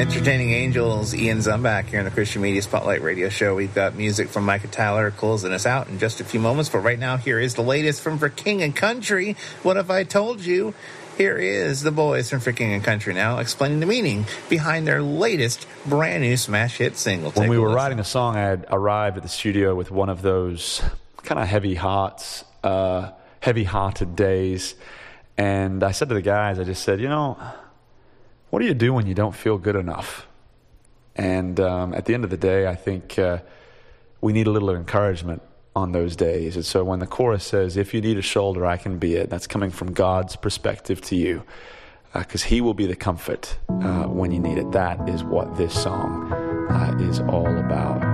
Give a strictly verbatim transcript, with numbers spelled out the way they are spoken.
Entertaining Angels, Ian Zumbach here on the Christian Media Spotlight Radio Show. We've got music from Micah Tyler closing us out in just a few moments. But right now, here is the latest from For King and Country. What have I told you? Here is the boys from For King and Country now explaining the meaning behind their latest brand new smash hit single. When we were writing the song, I had arrived at the studio with one of those kind of heavy hearts, uh, heavy-hearted days. And I said to the guys, I just said, you know, what do you do when you don't feel good enough? And um, at the end of the day, I think uh, we need a little encouragement on those days. And so when the chorus says, if you need a shoulder, I can be it, that's coming from God's perspective to you, because uh, he will be the comfort uh, when you need it. That is what this song uh, is all about.